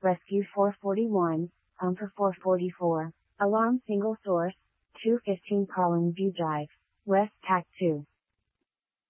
Rescue 441, for 444. Alarm single source, 215 Colin View Drive, West Tac 2.